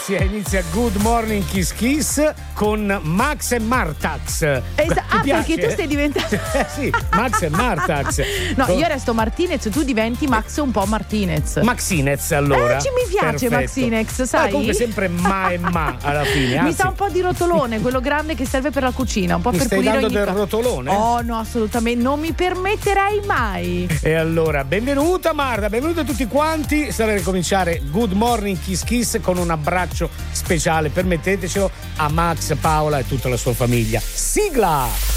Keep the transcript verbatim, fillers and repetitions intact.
Inizia, inizia Good Morning Kiss Kiss con Max e Martax. Esa- ah, piace? perché tu stai diventando. Eh sì, Max e Martax. No, Con- io resto Martinez, tu diventi Max un po' Martinez. Maxinez allora. Eh, ci mi piace Perfetto. Maxinez, sai? Eh, comunque sempre ma e ma alla fine. Mi Anzi, sa un po' di rotolone, quello grande che serve per la cucina, un po' mi per stai pulire dando ogni del cosa. rotolone? Oh no, assolutamente, non mi permetterei mai. E allora, benvenuta Marta, benvenuti a tutti quanti. Sta per cominciare Good Morning Kiss Kiss con un abbraccio speciale, permettetecelo, a Max, Paola e tutta la sua famiglia. Sigla!